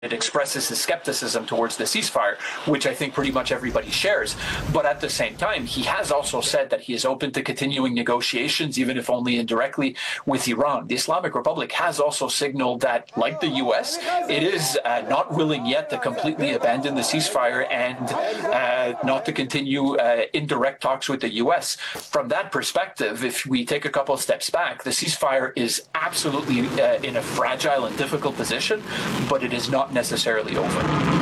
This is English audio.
It expresses his skepticism towards the ceasefire, which I think pretty much everybody shares. But at the same time, he has also said that he is open to continuing negotiations, even if only indirectly, with Iran. The Islamic Republic has also signaled that, like the U.S., it is not willing yet to completely abandon the ceasefire and not to continue indirect talks with the U.S. From that perspective, if we take a couple of steps back, the ceasefire is absolutely in a fragile and difficult position, but it is not necessarily over.